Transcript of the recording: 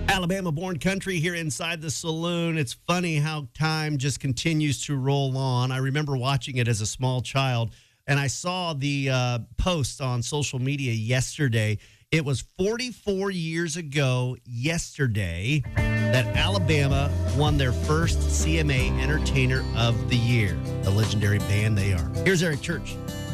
Alabama-born country here inside the saloon. It's funny how time just continues to roll on. I remember watching it as a small child, and I saw the post on social media yesterday. It was 44 years ago yesterday that Alabama won their first CMA Entertainer of the Year, the legendary band they are. Here's Eric Church.